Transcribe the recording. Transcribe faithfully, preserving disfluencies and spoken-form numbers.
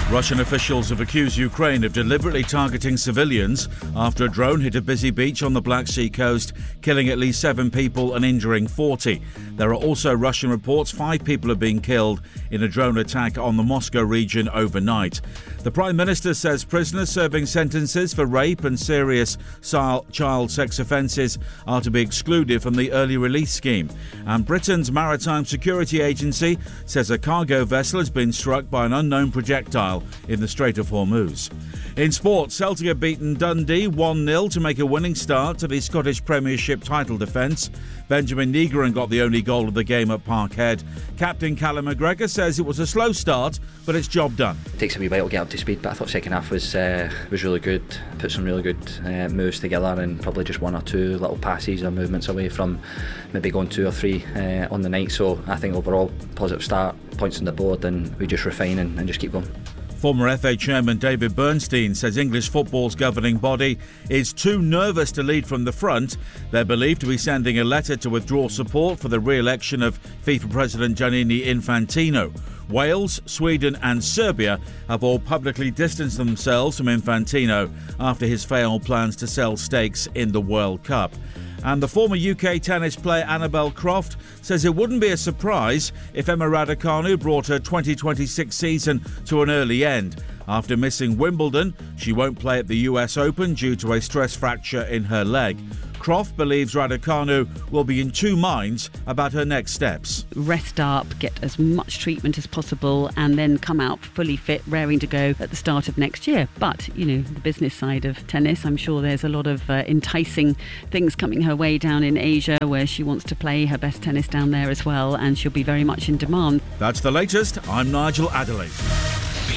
Russian officials have accused Ukraine of deliberately targeting civilians after a drone hit a busy beach on the Black Sea coast, killing at least seven people and injuring forty. There are also Russian reports five people have been killed in a drone attack on the Moscow region overnight. The Prime Minister says prisoners serving sentences for rape and serious child sex offences are to be excluded from the early release scheme. And Britain's Maritime Security Agency says a cargo vessel has been struck by an unknown projectile in the Strait of Hormuz. In sport, Celtic have beaten Dundee one nil to make a winning start to the Scottish Premiership title defence. Benjamin Negron got the only goal of the game at Parkhead. Captain Callum McGregor says it was a slow start, but it's job done. It takes a wee while to get up to speed, but I thought second half was uh, was really good. Put some really good uh, moves together and probably just one or two little passes or movements away from maybe going two or three uh, on the night. So I think overall positive start, points on the board, and we just refine and, and just keep going. Former F A Chairman David Bernstein says English football's governing body is too nervous to lead from the front. They're believed to be sending a letter to withdraw support for the re-election of FIFA President Gianni Infantino. Wales, Sweden and Serbia have all publicly distanced themselves from Infantino after his failed plans to sell stakes in the World Cup. And the former U K tennis player Annabel Croft says it wouldn't be a surprise if Emma Raducanu brought her twenty twenty-six season to an early end. After missing Wimbledon, she won't play at the U S Open due to a stress fracture in her leg. Croft believes Raducanu will be in two minds about her next steps. Rest up, get as much treatment as possible and then come out fully fit, raring to go at the start of next year. But, you know, the business side of tennis, I'm sure there's a lot of uh, enticing things coming her way down in Asia where she wants to play her best tennis down there as well, and she'll be very much in demand. That's the latest. I'm Nigel Adderley.